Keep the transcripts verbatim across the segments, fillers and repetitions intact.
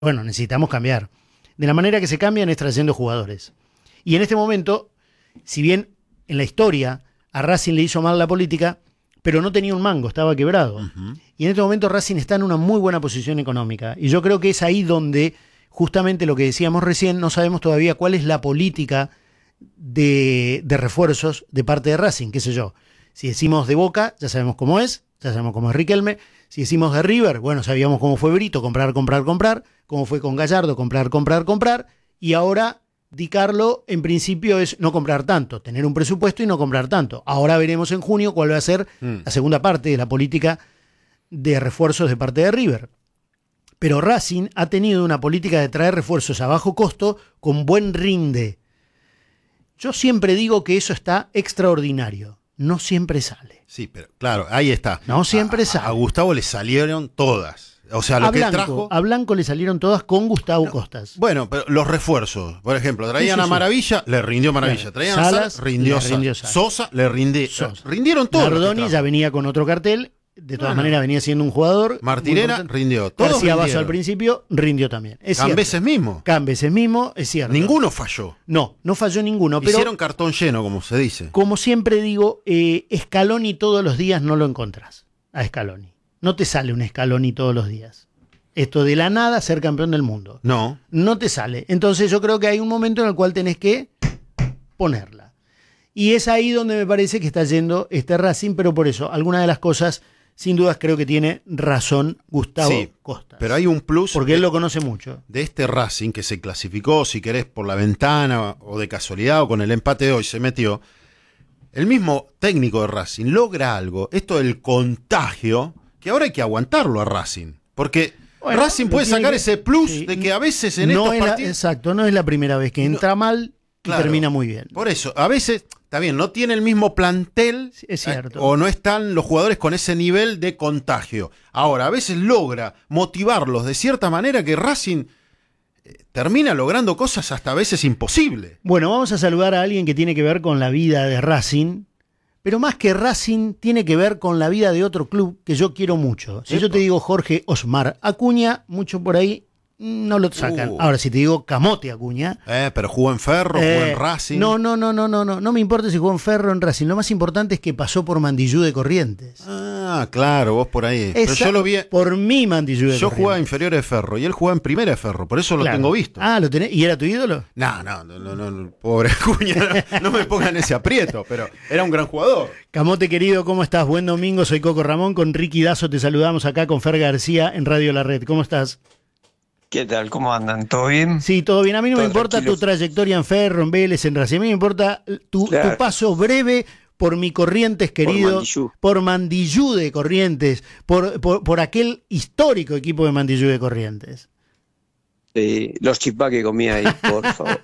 Bueno, necesitamos cambiar. De la manera que se cambian es trayendo jugadores. Y en este momento, si bien en la historia a Racing le hizo mal la política, pero no tenía un mango, estaba quebrado. Uh-huh. Y en este momento Racing está en una muy buena posición económica. Y yo creo que es ahí donde, justamente lo que decíamos recién, no sabemos todavía cuál es la política de, de refuerzos de parte de Racing, qué sé yo. Si decimos de Boca, ya sabemos cómo es, ya sabemos cómo es Riquelme. Si decimos de River, bueno, sabíamos cómo fue Brito, comprar, comprar, comprar, cómo fue con Gallardo, comprar, comprar, comprar, y ahora Di Carlo, en principio, es no comprar tanto, tener un presupuesto y no comprar tanto. Ahora veremos en junio cuál va a ser mm. la segunda parte de la política de refuerzos de parte de River. Pero Racing ha tenido una política de traer refuerzos a bajo costo con buen rinde. Yo siempre digo que eso está extraordinario. No siempre sale. Sí, pero claro, ahí está. No siempre a, sale. A Gustavo le salieron todas. O sea, lo a que Blanco, trajo... A Blanco le salieron todas con Gustavo no, Costas. Bueno, pero los refuerzos, por ejemplo, traían sí, sí, a Maravilla, sí. le rindió Maravilla. Traían Salas, a Salas, rindió, le rindió Salas. Sosa, le rindió. Sosa. Rindieron todos. Nardoni ya venía con otro cartel. De todas bueno, maneras venía siendo un jugador. Martinera rindió. Todos García Basso al principio rindió también. Es Cambeses mismo. Cambeses mismo, es cierto. Ninguno falló. No, no falló ninguno. Pero hicieron cartón lleno, como se dice. Como siempre digo, eh, Scaloni todos los días no lo encontrás. A Scaloni. No te sale un Scaloni todos los días. Esto de la nada ser campeón del mundo. No. No te sale. Entonces yo creo que hay un momento en el cual tenés que ponerla. Y es ahí donde me parece que está yendo este Racing, pero por eso, algunas de las cosas, sin dudas creo que tiene razón Gustavo sí, Costas. Pero hay un plus. Porque de, él lo conoce mucho. De este Racing que se clasificó, si querés, por la ventana o de casualidad o con el empate de hoy se metió. El mismo técnico de Racing logra algo, esto del contagio, que ahora hay que aguantarlo a Racing. Porque bueno, Racing puede sacar que, ese plus sí, de que a veces en no estos es partidos... La, exacto, no es la primera vez que entra no, mal y claro, termina muy bien. Por eso, a veces, está bien, no tiene el mismo plantel sí, es cierto. Eh, o no están los jugadores con ese nivel de contagio. Ahora, a veces logra motivarlos de cierta manera que Racing eh, termina logrando cosas hasta a veces imposibles. Bueno, vamos a saludar a alguien que tiene que ver con la vida de Racing. Pero más que Racing, tiene que ver con la vida de otro club que yo quiero mucho. Si Epa. yo te digo Jorge Osmar Acuña, mucho por ahí no lo sacan. Uh. Ahora, si te digo Camote Acuña... Eh, pero jugó en Ferro, eh, jugó en Racing... No, no, no, no, no, no. No me importa si jugó en Ferro o en Racing. Lo más importante es que pasó por Mandillú de Corrientes. Ah, claro, vos por ahí. Esa, pero yo lo vi... Por mí Mandillú de yo Corrientes. Yo jugaba en inferiores de Ferro y él jugaba en primera de Ferro. Por eso lo claro. tengo visto. Ah, ¿lo tenés? ¿Y era tu ídolo? No, no, no, no, no pobre Acuña. No, no me pongan ese aprieto, pero era un gran jugador. Camote querido, ¿cómo estás? Buen domingo, soy Coco Ramón. Con Ricky Dazo te saludamos acá con Fer García en Radio La Red. ¿Cómo estás? ¿Qué tal? ¿Cómo andan? ¿Todo bien? Sí, todo bien. A mí no todo me importa tranquilo. tu trayectoria en Ferro, en Vélez, en Racing. A mí me importa tu, claro. tu paso breve por mi Corrientes querido, por Mandillú, por Mandillú de Corrientes, por, por, por aquel histórico equipo de Mandillú de Corrientes. Sí, los chipá que comía ahí, por favor.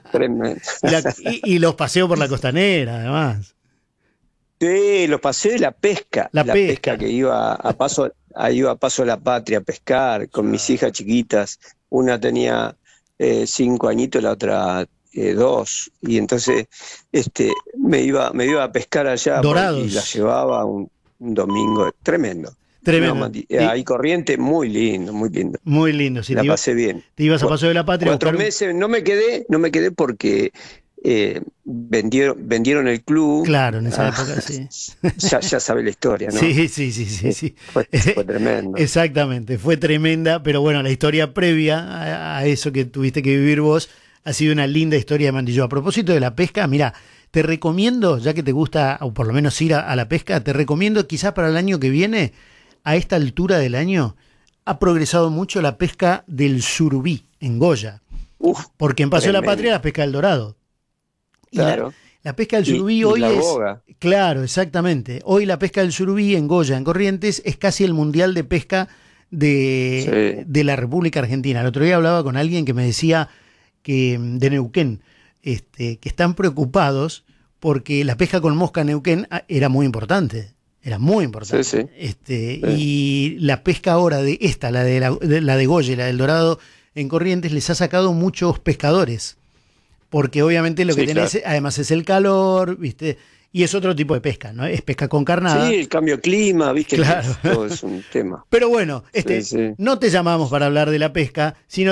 La, y, y los paseos por la costanera, además. Sí, los paseos de la pesca. La, la pesca. pesca que iba a paso... Ahí iba a Paso de la Patria a pescar con mis hijas chiquitas. Una tenía eh, cinco añitos, la otra eh, dos. Y entonces este, me iba me iba a pescar allá Dorados. Y la llevaba un, un domingo. Tremendo. Tremendo. No, hay corriente muy lindo, muy lindo. Muy lindo. Sí, la pasé iba, bien. Te ibas a Paso de la Patria. Cuatro buscar... meses. No me quedé, no me quedé porque... Eh, vendieron vendieron el club. Claro, en esa ah, época, sí. Ya, ya sabe la historia, ¿no? Sí, sí, sí, sí. sí. Fue, fue tremendo. Exactamente, fue tremenda, pero bueno, la historia previa a, a eso que tuviste que vivir vos ha sido una linda historia de Mandillú. A propósito de la pesca, mira, te recomiendo, ya que te gusta, o por lo menos ir a, a la pesca, te recomiendo quizás para el año que viene, a esta altura del año, ha progresado mucho la pesca del surubí en Goya. Uf, porque en Paso de la Patria la pesca del dorado. Claro. La, la pesca del surubí y, hoy y la es... boga. Claro, exactamente. Hoy la pesca del surubí en Goya, en Corrientes, es casi el mundial de pesca de, sí. de la República Argentina. El otro día hablaba con alguien que me decía que de Neuquén, este, que están preocupados porque la pesca con mosca en Neuquén era muy importante. Era muy importante. Sí, sí. Este, sí. Y la pesca ahora de esta, la de, la, de, la de Goya, la del dorado en Corrientes, les ha sacado muchos pescadores. Porque obviamente lo que sí, tenés, claro. además es el calor, ¿viste? y es otro tipo de pesca, ¿no? Es pesca con carnada. Sí, el cambio de clima, viste, Claro. que todo es un tema. Pero bueno, este, Sí, sí. no te llamamos para hablar de la pesca, sino